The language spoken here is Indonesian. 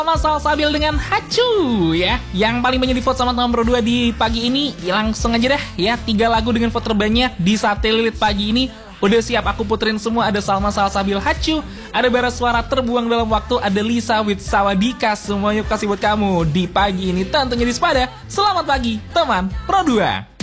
Sama Salsabil dengan Hachu ya. Yang paling banyak di vote sama teman Pro 2 di pagi ini. Langsung aja dah ya, 3 lagu dengan vote terbanyak di satelit pagi ini. Udah siap aku puterin semua. Ada Salma Salsabil Hachu, ada Bara Suara Terbuang Dalam Waktu, ada Lisa with Sawadika. Semuanya kasih buat kamu di pagi ini. Tentunya di Spada. Selamat pagi teman Pro 2.